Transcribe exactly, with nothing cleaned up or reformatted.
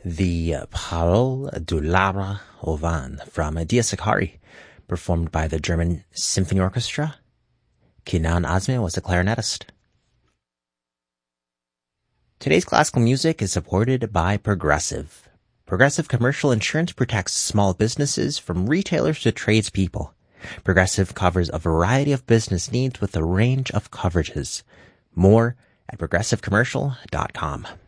the Parole du Lara au Vent from Dia Sakari, performed by the German Symphony Orchestra. Kenan Azmi was the clarinetist. Today's classical music is supported by Progressive. Progressive Commercial Insurance protects small businesses from retailers to tradespeople. Progressive covers a variety of business needs with a range of coverages. More at progressive commercial dot com.